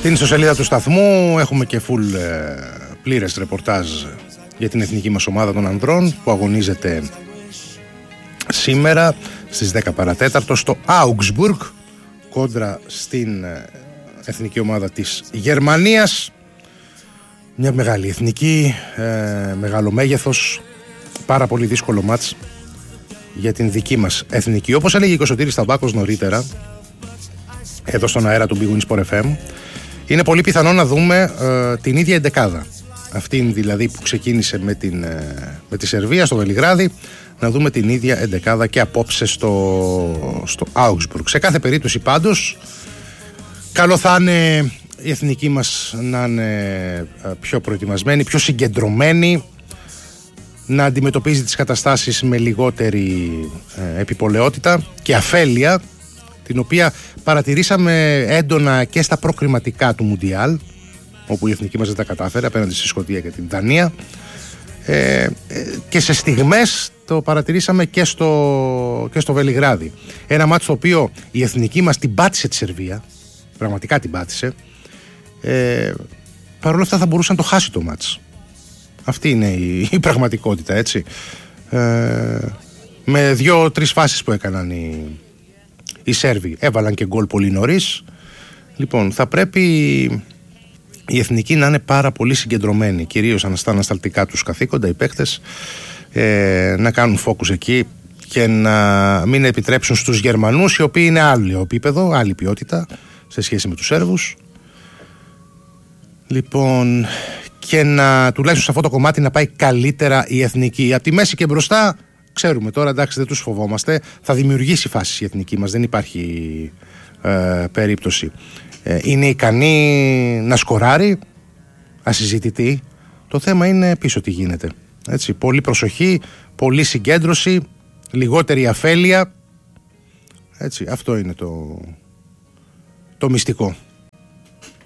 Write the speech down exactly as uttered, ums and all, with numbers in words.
Στην ιστοσελίδα του σταθμού έχουμε και full ε, πλήρες ρεπορτάζ για την εθνική μας ομάδα των ανδρών που αγωνίζεται σήμερα στις δέκα παρατέταρτο στο Augsburg κόντρα στην ε, εθνική ομάδα της Γερμανίας. Μια μεγάλη εθνική, ε, μεγάλο μέγεθος, πάρα πολύ δύσκολο μάτς για την δική μας εθνική. Όπως έλεγε και ο Σωτήρης Ταμπάκος νωρίτερα εδώ στον αέρα του Big Win Sport εφ εμ, είναι πολύ πιθανό να δούμε ε, την ίδια εντεκάδα. Αυτήν δηλαδή που ξεκίνησε με, την, ε, με τη Σερβία στο Βελιγράδι, να δούμε την ίδια εντεκάδα και απόψε στο, στο Augsburg. Σε κάθε περίπτωση πάντως, καλό θα είναι η εθνική μας να είναι πιο προετοιμασμένη, πιο συγκεντρωμένη, να αντιμετωπίζει τις καταστάσεις με λιγότερη ε, επιπολαιότητα και αφέλεια, την οποία παρατηρήσαμε έντονα και στα προκριματικά του Μουντιάλ, όπου η εθνική μας δεν τα κατάφερε απέναντι στη Σκωτία και την Δανία, ε, και σε στιγμές το παρατηρήσαμε και στο, και στο Βελιγράδι. Ένα μάτσο το οποίο η εθνική μας την πάτησε τη Σερβία, πραγματικά την πάτησε, ε, παρόλα αυτά θα μπορούσε να το χάσει το μάτς. Αυτή είναι η, η πραγματικότητα, έτσι. Ε, με δύο-τρεις φάσεις που έκαναν οι, οι Σέρβοι, έβαλαν και γκολ πολύ νωρίς. Λοιπόν, θα πρέπει η εθνική να είναι πάρα πολύ συγκεντρωμένη, κυρίως στα ανασταλτικά τους καθήκοντα, οι παίκτες, ε, να κάνουν focus εκεί και να μην επιτρέψουν στους Γερμανούς, οι οποίοι είναι άλλο επίπεδο, άλλη ποιότητα σε σχέση με τους Σέρβους. Λοιπόν, και να τουλάχιστον σε αυτό το κομμάτι να πάει καλύτερα η εθνική. Από τη μέση και μπροστά, ξέρουμε τώρα, εντάξει, δεν τους φοβόμαστε. Θα δημιουργήσει φάσεις η εθνική μας, δεν υπάρχει ε, περίπτωση. Ε, είναι ικανή να σκοράρει, ασυζητητή. Το θέμα είναι πίσω τι γίνεται. Έτσι, πολύ προσοχή, πολύ συγκέντρωση, λιγότερη αφέλεια. Έτσι, αυτό είναι το, το μυστικό.